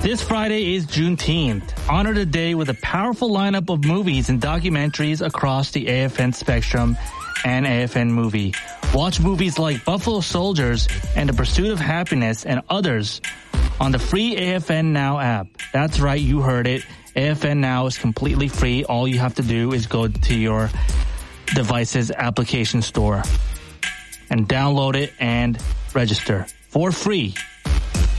This Friday is Juneteenth. Honor the day with a powerful lineup of movies and documentaries across the AFN spectrum and AFN movie. Watch movies like Buffalo Soldiers and The Pursuit of Happiness and others on the free AFN Now app. That's right, you heard it. AFN Now is completely free. All you have to do is go to your device's application store and download it and register for free.